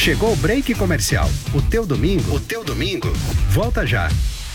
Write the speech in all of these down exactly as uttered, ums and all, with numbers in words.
Chegou o break comercial. O teu domingo, o teu domingo, volta já.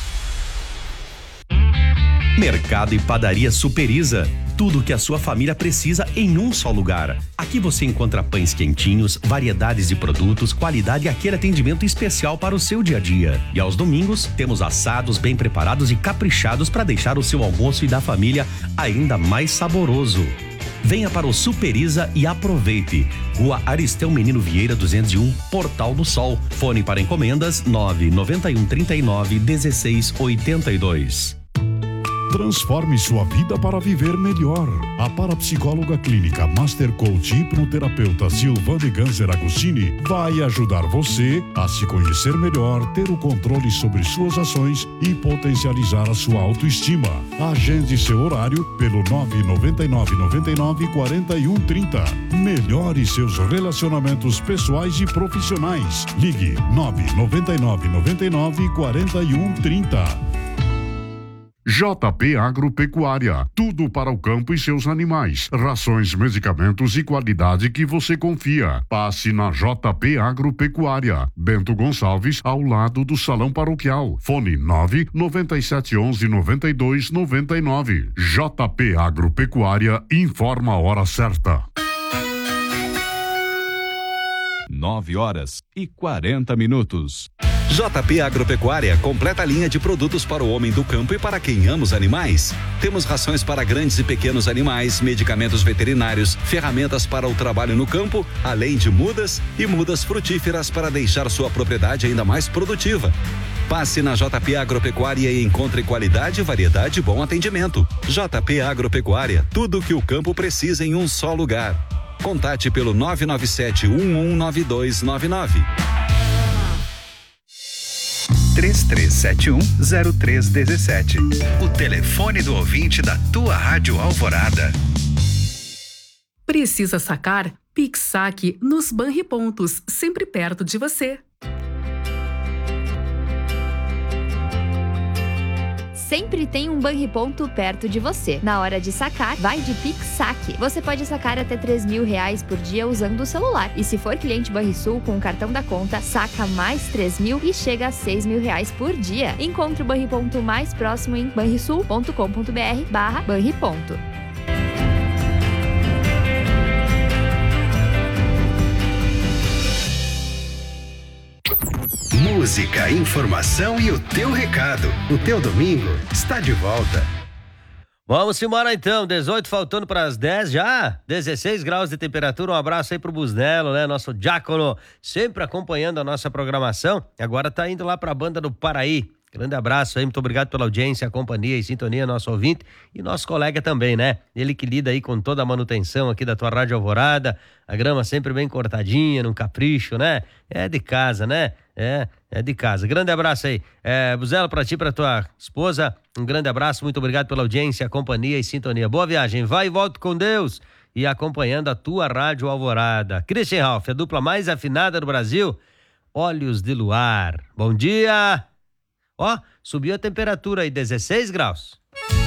Mercado e Padaria Superiza. Tudo o que a sua família precisa em um só lugar. Aqui você encontra pães quentinhos, variedades de produtos, qualidade e aquele atendimento especial para o seu dia a dia. E aos domingos, temos assados bem preparados e caprichados para deixar o seu almoço e da família ainda mais saboroso. Venha para o Superiza e aproveite. Rua Aristeu Menino Vieira duzentos e um, Portal do Sol. Fone para encomendas nove nove um, trinta e nove, dezesseis, oitenta e dois. Transforme sua vida para viver melhor. A parapsicóloga clínica Master Coach e hipnoterapeuta Silvane Ganser Agostini vai ajudar você a se conhecer melhor, ter o controle sobre suas ações e potencializar a sua autoestima. Agende seu horário pelo nove nove nove nove nove quatro um três zero. Melhore seus relacionamentos pessoais e profissionais. Ligue nove nove nove nove nove quatro um três zero. J P Agropecuária, tudo para o campo e seus animais, rações, medicamentos e qualidade que você confia. Passe na J P Agropecuária, Bento Gonçalves, ao lado do Salão Paroquial. Fone nove nove sete um um nove dois nove nove. J P Agropecuária informa a hora certa. Nove horas e quarenta minutos. J P Agropecuária completa a linha de produtos para o homem do campo e para quem ama os animais. Temos rações para grandes e pequenos animais, medicamentos veterinários, ferramentas para o trabalho no campo, além de mudas e mudas frutíferas para deixar sua propriedade ainda mais produtiva. Passe na J P Agropecuária e encontre qualidade, variedade e bom atendimento. J P Agropecuária, tudo o que o campo precisa em um só lugar. Contate pelo nove nove sete um um nove dois nove nove. três três sete um, zero três um sete. O telefone do ouvinte da tua Rádio Alvorada. Precisa sacar? Pix Saque nos Banripontos, sempre perto de você. Sempre tem um Banriponto perto de você. Na hora de sacar, vai de Pix Saque. Você pode sacar até três mil reais por dia usando o celular. E se for cliente Banrisul com o cartão da conta, saca mais três mil e chega a seis mil reais por dia. Encontre o Banriponto mais próximo em banrisul ponto com ponto br barra Banriponto. Música, informação e o teu recado. O teu domingo está de volta. Vamos embora então, dezoito faltando para as dez já, dezesseis graus de temperatura. Um abraço aí pro Busnello, né, nosso diácono, sempre acompanhando a nossa programação. Agora tá indo lá para a banda do Paraí. Grande abraço aí, muito obrigado pela audiência, a companhia e sintonia, nosso ouvinte e nosso colega também, né? Ele que lida aí com toda a manutenção aqui da tua Rádio Alvorada, a grama sempre bem cortadinha, num capricho, né? É de casa, né? É, é de casa. Grande abraço aí. É, Buzelo, pra ti, pra tua esposa, um grande abraço, muito obrigado pela audiência, a companhia e sintonia. Boa viagem, vai e volta com Deus e acompanhando a tua Rádio Alvorada. Christian Ralph, a dupla mais afinada do Brasil, Olhos de Luar. Bom dia! Ó, subiu a temperatura aí, dezesseis graus.